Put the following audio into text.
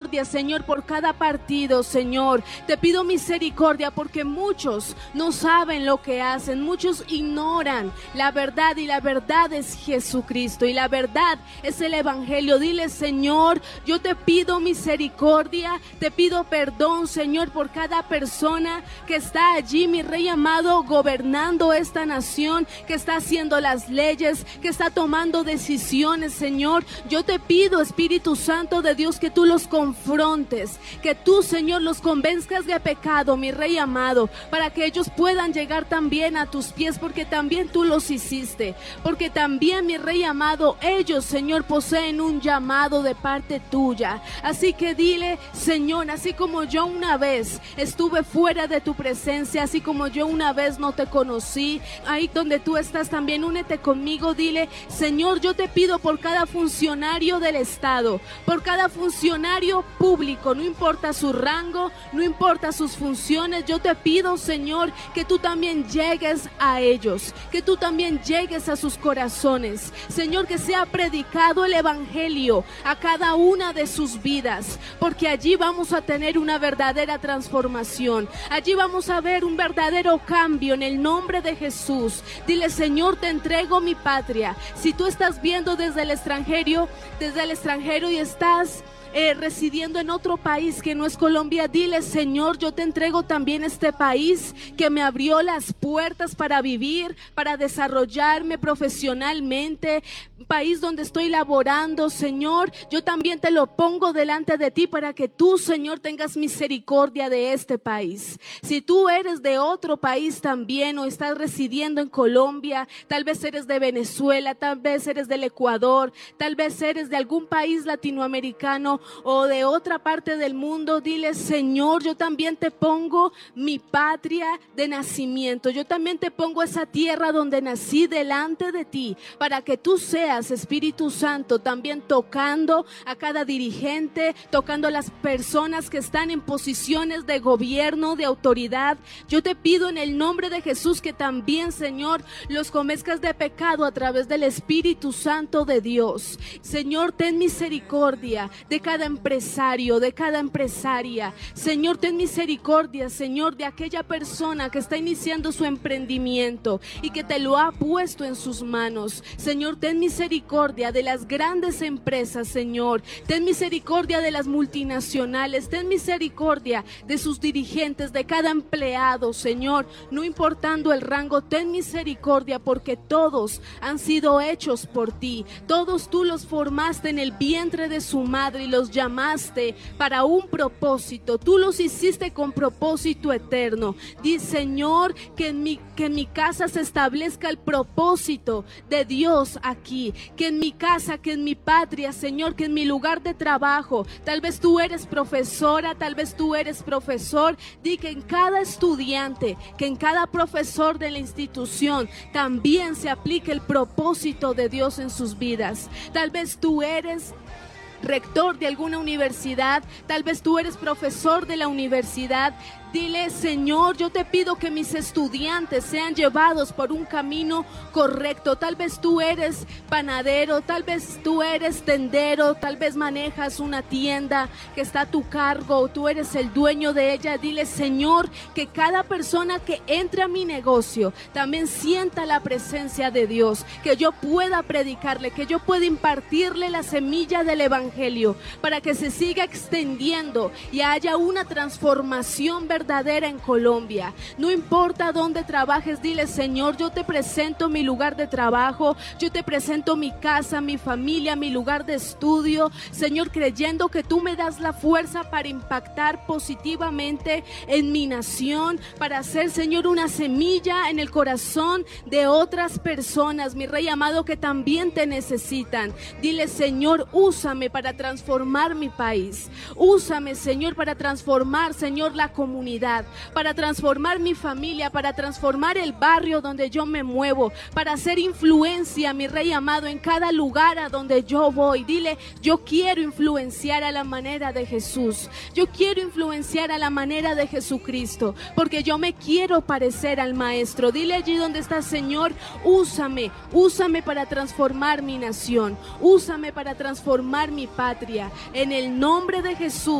misericordia, Señor, por cada partido, Señor. Te pido misericordia porque muchos no saben lo que hacen, muchos ignoran la verdad y la verdad es Jesucristo y la verdad es el Evangelio. Dile, Señor, yo te pido misericordia, te pido perdón, Señor, por cada persona que está allí, mi Rey amado, gobernando esta nación, que está haciendo las leyes, que está tomando decisiones, Señor. Yo te pido, Espíritu Santo de Dios, que tú los confrontes, que tú, Señor, los convenzcas de pecado, mi Rey amado, para que ellos puedan llegar también a tus pies, porque también tú los hiciste, porque también, mi Rey amado, ellos, Señor, poseen un llamado de parte tuya. Así que dile, Señor, así como yo una vez estuve fuera de tu presencia, así como yo una vez no te conocí, ahí donde tú estás también únete conmigo. Dile, Señor, yo te pido por cada funcionario del Estado, por cada funcionario público, no importa su rango, no importa sus funciones, yo te pido, Señor, que tú también llegues a ellos, que tú también llegues a sus corazones, Señor, que sea predicado el Evangelio a cada una de sus vidas, porque allí vamos a tener una verdadera transformación, allí vamos a ver un verdadero cambio en el nombre de Jesús. Dile, Señor, te entrego mi patria. Si tú estás viendo desde el extranjero y estás residiendo en otro país que no es Colombia, dile, Señor, yo te entrego también este país que me abrió las puertas para vivir, para desarrollarme profesionalmente, país donde estoy laborando, Señor, yo también te lo pongo delante de ti para que tú, Señor, tengas misericordia de este país. Si tú eres de otro país también o estás residiendo en Colombia, tal vez eres de Venezuela, tal vez eres del Ecuador, tal vez eres de algún país latinoamericano o de otra parte del mundo, dile, Señor, yo también te pongo mi patria de nacimiento, yo también te pongo esa tierra donde nací delante de ti, para que tú seas, Espíritu Santo, también tocando a cada dirigente, tocando a las personas que están en posiciones de gobierno, de autoridad. Yo te pido en el nombre de Jesús que también, Señor, los convenzcas de pecado a través del Espíritu Santo de Dios. Señor, ten misericordia de cada empresario, de cada empresaria. Señor, ten misericordia, Señor, de aquella persona que está iniciando su emprendimiento y que te lo ha puesto en sus manos. Señor, ten misericordia de las grandes empresas, Señor. Ten misericordia de las multinacionales. Ten misericordia de sus dirigentes, de cada empleado, Señor. No importando el rango, ten misericordia, porque todos han sido hechos por ti. Todos tú los formaste en el vientre de su madre y los llamaste para un propósito. Tú los hiciste con propósito eterno. Di, Señor, que en mi casa se establezca el propósito de Dios aquí. Que en mi casa, que en mi patria, Señor, que en mi lugar de trabajo. Tal vez tú eres profesora, tal vez tú eres profesor. Di que en cada estudiante, que en cada profesor de la institución también se aplique el propósito de Dios en sus vidas. Tal vez tú eres rector de alguna universidad, tal vez tú eres profesor de la universidad. Dile, Señor, yo te pido que mis estudiantes sean llevados por un camino correcto. Tal vez tú eres panadero, tal vez tú eres tendero, tal vez manejas una tienda que está a tu cargo, tú eres el dueño de ella. Dile, Señor, que cada persona que entre a mi negocio también sienta la presencia de Dios, que yo pueda predicarle, que yo pueda impartirle la semilla del Evangelio para que se siga extendiendo y haya una transformación verdadera en Colombia. No importa dónde trabajes, dile, Señor, yo te presento mi lugar de trabajo, yo te presento mi casa, mi familia, mi lugar de estudio, Señor, creyendo que tú me das la fuerza para impactar positivamente en mi nación, para hacer, Señor, una semilla en el corazón de otras personas, mi Rey amado, que también te necesitan. Dile, Señor, úsame para transformar mi país, úsame, Señor, para transformar, Señor, la comunidad, para transformar mi familia, para transformar el barrio donde yo me muevo, para hacer influencia, mi Rey amado, en cada lugar a donde yo voy. Dile, yo quiero influenciar a la manera de Jesús, yo quiero influenciar a la manera de Jesucristo, porque yo me quiero parecer al Maestro. Dile allí donde estás, Señor, úsame, úsame para transformar mi nación, úsame para transformar mi patria, en el nombre de Jesús.